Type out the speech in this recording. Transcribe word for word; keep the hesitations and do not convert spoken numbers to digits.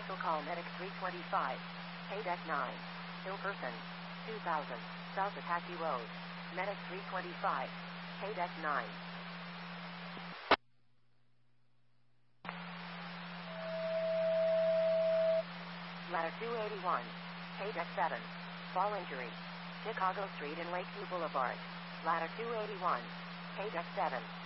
Special call Medic three twenty-five. K-Deck nine. Ill person. two thousand. South Apache Road. Medic three twenty-five. K-Deck nine. Ladder two eighty-one. K-Deck seven. Fall injury. Chicago Street and Lakeview Boulevard. Ladder two eighty-one. K-Deck seven.